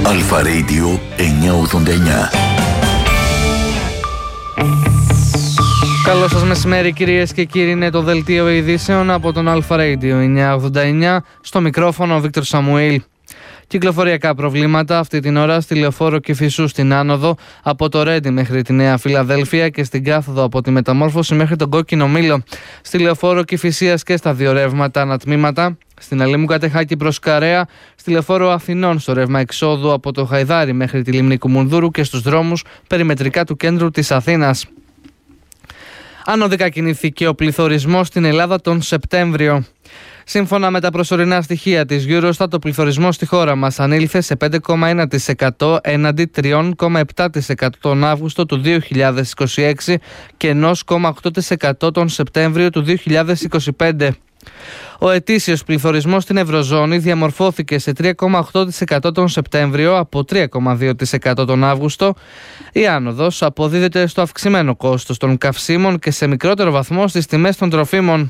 Αλφα Radio 989. Καλό σας μεσημέρι κυρίες και κύριοι, είναι το δελτίο ειδήσεων από τον Αλφα Radio 989. Στο μικρόφωνο ο Βίκτορ Σαμουήλ. Κυκλοφοριακά προβλήματα αυτή την ώρα στη Λεωφόρο Κηφισού στην άνοδο από το Ρέντι μέχρι τη Νέα Φιλαδέλφια και στην κάθοδο από τη Μεταμόρφωση μέχρι τον Κόκκινο Μήλο. Στη Λεωφόρο Κηφισίας και στα δύο ρεύματα ανατμήματα. Στην Αλήμου Κατεχάκη προς Καρέα, στη Λεωφόρο Αθηνών στο ρεύμα εξόδου από το Χαϊδάρι μέχρι τη Λίμνη Κουμουνδούρου και στους δρόμους περιμετρικά του κέντρου της Αθήνας. Ανωδικά κινήθηκε ο πληθωρισμός στην Ελλάδα τον Σεπτέμβριο. Σύμφωνα με τα προσωρινά στοιχεία της Eurostat, ο πληθωρισμός στη χώρα μας ανήλθε σε 5,1% έναντι 3,7% τον Αύγουστο του 2026 και 1,8% τον Σεπτέμβριο του 2025. Ο ετήσιος πληθωρισμός στην Ευρωζώνη διαμορφώθηκε σε 3,8% τον Σεπτέμβριο από 3,2% τον Αύγουστο. Η άνοδος αποδίδεται στο αυξημένο κόστος των καυσίμων και σε μικρότερο βαθμό στις τιμές των τροφίμων.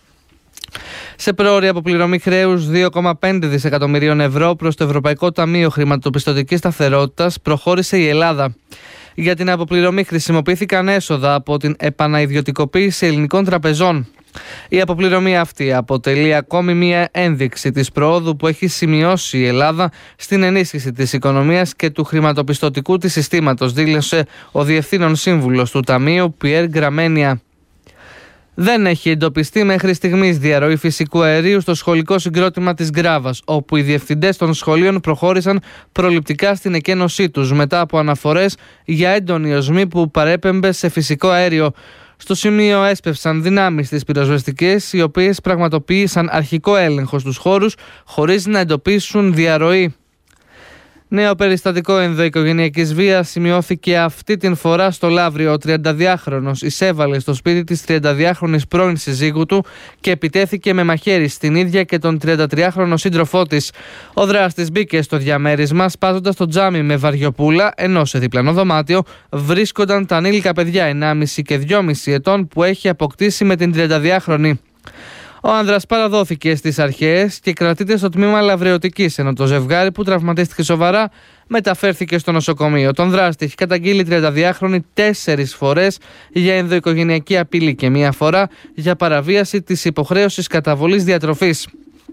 Σε πρόωρη αποπληρωμή χρέους 2,5 δισεκατομμυρίων ευρώ προς το Ευρωπαϊκό Ταμείο Χρηματοπιστωτικής Σταθερότητας προχώρησε η Ελλάδα. Για την αποπληρωμή χρησιμοποιήθηκαν έσοδα από την επανaiδιωτικοποίηση ελληνικών τραπεζών. Η αποπληρωμή αυτή αποτελεί ακόμη μία ένδειξη της προόδου που έχει σημειώσει η Ελλάδα στην ενίσχυση της οικονομίας και του χρηματοπιστωτικού της συστήματος, δήλωσε ο Διευθύνων Σύμβουλος του Ταμείου Πιέρ Γκραμένια. Δεν έχει εντοπιστεί μέχρι στιγμής διαρροή φυσικού αερίου στο σχολικό συγκρότημα της Γκράβας, όπου οι διευθυντές των σχολείων προχώρησαν προληπτικά στην εκένωσή τους μετά από αναφορές για έντονη οσμή που παρέπεμπε σε φυσικό αέριο. Στο σημείο έσπευσαν δυνάμεις της πυροσβεστικές, οι οποίες πραγματοποίησαν αρχικό έλεγχο στους χώρους χωρίς να εντοπίσουν διαρροή. Νέο περιστατικό ενδοοικογενειακής βίας σημειώθηκε αυτή την φορά στο Λαύριο. Ο 32χρονος εισέβαλε στο σπίτι της 32χρονης πρώην συζύγου του και επιτέθηκε με μαχαίρι στην ίδια και τον 33χρονο σύντροφό της. Ο δράστης μπήκε στο διαμέρισμα σπάζοντας το τζάμι με βαριοπούλα, ενώ σε διπλανό δωμάτιο βρίσκονταν τα ανήλικα παιδιά 1,5 και 2,5 ετών που έχει αποκτήσει με την 32χρονη. Ο άνδρας παραδόθηκε στις αρχές και κρατείται στο τμήμα λαβρεωτικής, ενώ το ζευγάρι που τραυματίστηκε σοβαρά μεταφέρθηκε στο νοσοκομείο. Τον δράστη έχει καταγγείλει 32χρονη 4 φορές για ενδοοικογενειακή απειλή και 1 φορά για παραβίαση της υποχρέωσης καταβολής διατροφής.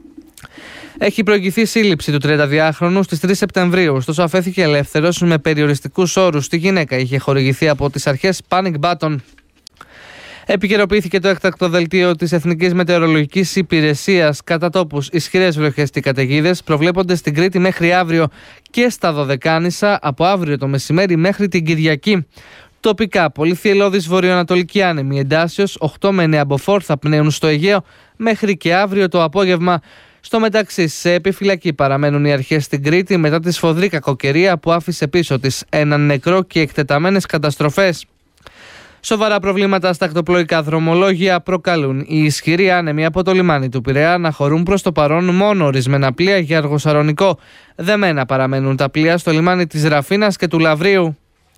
Έχει προηγηθεί σύλληψη του 32χρονου στις 3 Σεπτεμβρίου, ωστόσο αφέθηκε ελεύθερος με περιοριστικούς όρους. Στη γυναίκα είχε χορηγηθεί από τις αρχές panic button. Επικαιροποιήθηκε το έκτακτο δελτίο της Εθνικής Μετεωρολογικής Υπηρεσίας. Κατά τόπους ισχυρές βροχές και καταιγίδες προβλέπονται στην Κρήτη μέχρι αύριο και στα Δωδεκάνησα από αύριο το μεσημέρι μέχρι την Κυριακή. Τοπικά πολύ θυελλώδης βορειοανατολική άνεμη εντάσσεως 8 με 9 μποφόρ θα πνέουν στο Αιγαίο μέχρι και αύριο το απόγευμα. Στο μεταξύ, σε επιφυλακή παραμένουν οι αρχές στην Κρήτη μετά τη σφοδρή κακοκαιρία που άφησε πίσω της έναν νεκρό και εκτεταμένες καταστροφές. Σοβαρά προβλήματα στα ακτοπλοϊκά δρομολόγια προκαλούν οι ισχυροί άνεμοι από το λιμάνι του Πειραιά να χωρούν προς το παρόν μόνο ορισμένα πλοία για αργοσαρονικό. Δεμένα παραμένουν τα πλοία στο λιμάνι της Ραφίνας και του Λαβρίου.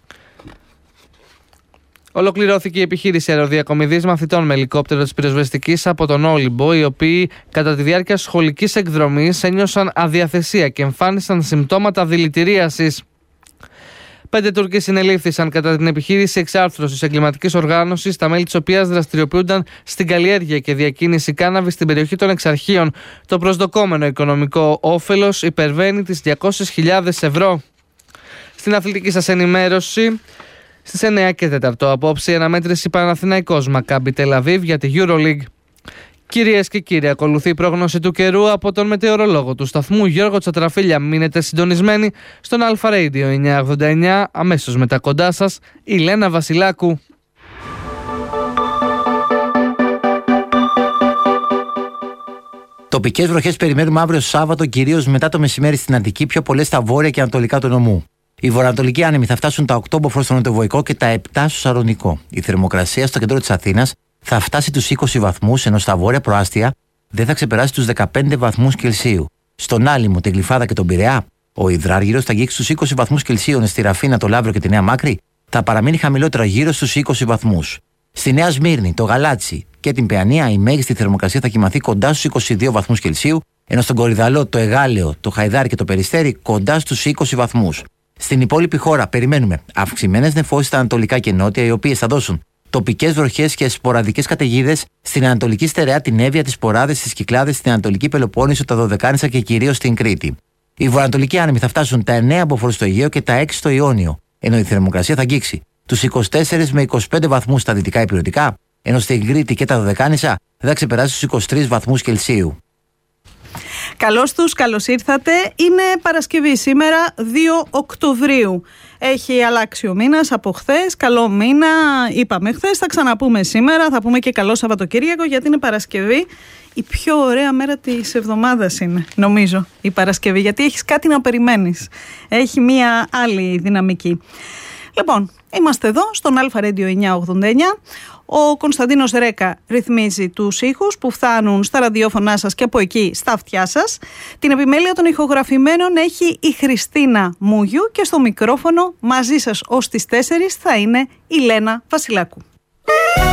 Ολοκληρώθηκε η επιχείρηση αεροδιακομιδής μαθητών με ελικόπτερο της πυροσβεστικής από τον Όλυμπο, οι οποίοι κατά τη διάρκεια σχολικής εκδρομής ένιωσαν αδιαθεσία και εμφάνισαν συμπτώματα δηλητηρίασης. 5 Τούρκοι συνελήφθησαν κατά την επιχείρηση εξάρθρωσης εγκληματικής οργάνωσης, τα μέλη της οποίας δραστηριοποιούνταν στην καλλιέργεια και διακίνηση κάναβης στην περιοχή των Εξαρχείων. Το προσδοκόμενο οικονομικό όφελος υπερβαίνει τις 200.000 ευρώ. Στην αθλητική σας ενημέρωση, στις 9 και 4 απόψε η αναμέτρηση Παναθηναϊκός Μακάμπι Τελαβίβ για τη EuroLeague. Κυρίες και κύριοι, ακολουθεί η πρόγνωση του καιρού από τον μετεωρολόγο του σταθμού Γιώργο Τσατραφίλια. Μείνετε συντονισμένοι στον Αλφα Radio 989, αμέσως μετά κοντά σας η Λένα Βασιλάκου. Τοπικές βροχές περιμένουμε αύριο Σάββατο, κυρίως μετά το μεσημέρι στην Αττική, πιο πολλές στα βόρεια και ανατολικά του νομού. Οι βορειοανατολικοί άνεμοι θα φτάσουν τα 8 μποφόρ στο νοτιοβοϊκό και τα 7 στο Σαρονικό. Η θερμοκρασία στο κέντρο της Αθήνας θα φτάσει τους 20 βαθμούς, ενώ στα βόρεια προάστια δεν θα ξεπεράσει τους 15 βαθμούς Κελσίου. Στον Άλυμο, την Γλυφάδα και τον Πειραιά, ο υδράργυρος θα αγγίξει τους 20 βαθμούς Κελσίου, στη Ραφίνα, το Λαύριο και τη Νέα Μάκρη θα παραμείνει χαμηλότερα γύρω στους 20 βαθμούς. Στη Νέα Σμύρνη, το Γαλάτσι και την Παιανία, η μέγιστη θερμοκρασία θα κοιμαθεί κοντά στους 22 βαθμούς Κελσίου, Ενώ στον Κορυδαλό, το Εγάλεο, το Χαϊδάρι και το Περιστέρι κοντά στους 20 βαθμούς. Στην υπόλοιπη χώρα περιμένουμε αυξημένες νεφώσεις στα ανατολικά και νότια, οι οποίες θα δώσουν τοπικές βροχές και σποραδικές καταιγίδες στην Ανατολική Στερεά, την Εύβοια, τις Ποράδες, τις Κυκλάδες, στην Ανατολική Πελοπόννησο, τα Δωδεκάνησα και κυρίως στην Κρήτη. Οι βορειοανατολικοί άνεμοι θα φτάσουν τα 9 μποφόρ στο Αιγαίο και τα 6 στο Ιόνιο, ενώ η θερμοκρασία θα αγγίξει τους 24 με 25 βαθμούς στα δυτικά ηπειρωτικά, ενώ στην Κρήτη και τα Δωδεκάνησα θα ξεπεράσει τους 23 βαθμούς Κελσίου. Καλώς τους, καλώς ήρθατε. Είναι Παρασκευή σήμερα, 2 Οκτωβρίου. Έχει αλλάξει ο μήνας από χθες. Καλό μήνα, είπαμε χθες. Θα ξαναπούμε σήμερα. Θα πούμε και καλό Σαββατοκύριακο, γιατί είναι Παρασκευή. Η πιο ωραία μέρα της εβδομάδας είναι, νομίζω, η Παρασκευή. Γιατί έχεις κάτι να περιμένεις. Έχει μία άλλη δυναμική. Λοιπόν, είμαστε εδώ στον Αλφα Radio 989. Ο Κωνσταντίνος Ρέκα ρυθμίζει τους ήχους που φτάνουν στα ραδιόφωνά σας και από εκεί στα αυτιά σας. Την επιμέλεια των ηχογραφημένων έχει η Χριστίνα Μούγιου και στο μικρόφωνο μαζί σας ως τις 4 θα είναι η Λένα Βασιλάκου.